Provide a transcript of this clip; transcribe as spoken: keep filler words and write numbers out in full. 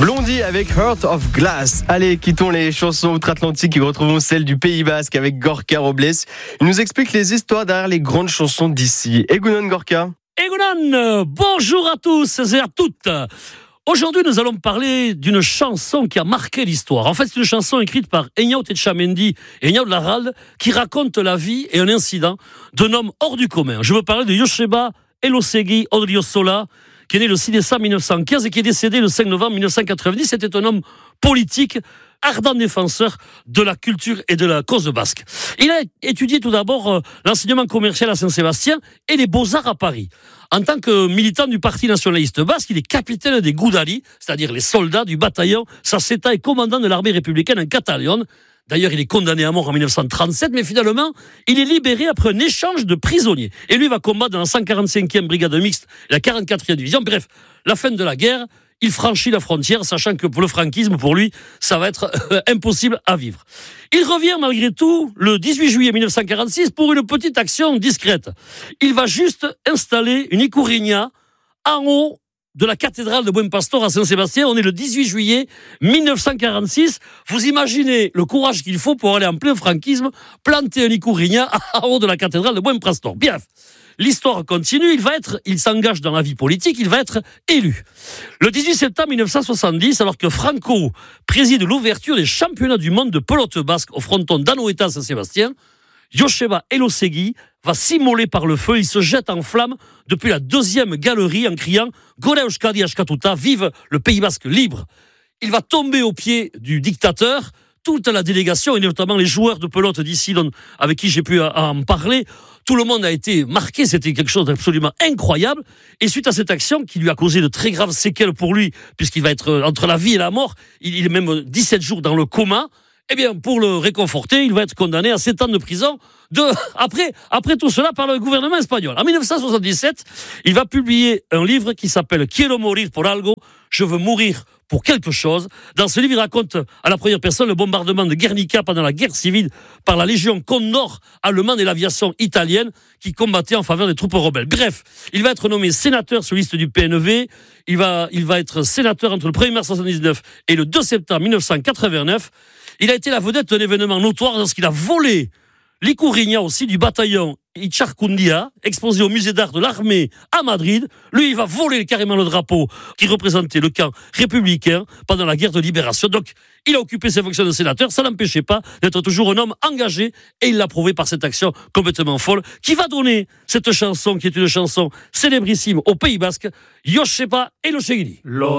Blondie avec Heart of Glass. Allez, quittons les chansons outre-Atlantique et retrouvons celles du Pays Basque avec Gorka Robles. Il nous explique les histoires derrière les grandes chansons d'ici. Egunon Gorka. Egunon, bonjour à tous et à toutes. Aujourd'hui, nous allons parler d'une chanson qui a marqué l'histoire. En fait, c'est une chanson écrite par Eñao Tchamendi et Eñao de Larralde qui raconte la vie et un incident d'un homme hors du commun. Je veux parler de Joseba Elosegui Odriozola, qui est né le six décembre mille neuf cent quinze et qui est décédé le cinq novembre mille neuf cent quatre-vingt-dix. C'était un homme politique, ardent défenseur de la culture et de la cause basque. Il a étudié tout d'abord euh, l'enseignement commercial à Saint-Sébastien et les beaux-arts à Paris. En tant que militant du Parti nationaliste basque, il est capitaine des Gudari, c'est-à-dire les soldats du bataillon Saceta et commandant de l'armée républicaine en Catalogne. D'ailleurs, il est condamné à mort en mille neuf cent trente-sept, mais finalement, il est libéré après un échange de prisonniers. Et lui va combattre dans la cent quarante-cinquième brigade mixte et la quarante-quatrième division. Bref, la fin de la guerre, il franchit la frontière, sachant que pour le franquisme, pour lui, ça va être euh, impossible à vivre. Il revient malgré tout le dix-huit juillet mille neuf cent quarante-six pour une petite action discrète. Il va juste installer une ikurriña en haut de la cathédrale de Buen Pastor à Saint-Sébastien. On est le dix-huit juillet mille neuf cent quarante-six. Vous imaginez le courage qu'il faut pour aller en plein franquisme, planter un ikurriña en haut de la cathédrale de Buen Pastor. Bien, l'histoire continue. Il va être, il s'engage dans la vie politique, il va être élu. Le dix-huit septembre mille neuf cent soixante-dix, alors que Franco préside l'ouverture des championnats du monde de pelote basque au fronton d'Anoeta à Saint-Sébastien, Joseba Elosegui va s'immoler par le feu. Il se jette en flammes depuis la deuxième galerie en criant « Gore Euskadi Askatuta, vive le Pays Basque libre !» Il va tomber aux pieds du dictateur. Toute la délégation, et notamment les joueurs de pelote d'ici, avec qui j'ai pu en parler, tout le monde a été marqué. C'était quelque chose d'absolument incroyable. Et suite à cette action qui lui a causé de très graves séquelles pour lui, puisqu'il va être entre la vie et la mort, il est même dix-sept jours dans le coma. Eh bien, pour le réconforter, il va être condamné à sept ans de prison de, après, après tout cela par le gouvernement espagnol. En mille neuf cent soixante-dix-sept, il va publier un livre qui s'appelle Quiero morir por algo, je veux mourir pour quelque chose. Dans ce livre, il raconte à la première personne le bombardement de Guernica pendant la guerre civile par la Légion Condor allemande et l'aviation italienne qui combattait en faveur des troupes rebelles. Bref, il va être nommé sénateur sur liste du P N V. Il va, il va être sénateur entre le premier mars soixante-dix-neuf et le deux septembre mille neuf cent quatre-vingt-neuf. Il a été la vedette d'un événement notoire lorsqu'il a volé l'ikurriña aussi du bataillon Icharcundia, exposé au musée d'art de l'armée à Madrid. Lui, il va voler carrément le drapeau qui représentait le camp républicain pendant la guerre de libération. Donc, il a occupé ses fonctions de sénateur. Ça n'empêchait pas d'être toujours un homme engagé et il l'a prouvé par cette action complètement folle qui va donner cette chanson qui est une chanson célébrissime au Pays Basque, Joseba Elosegui.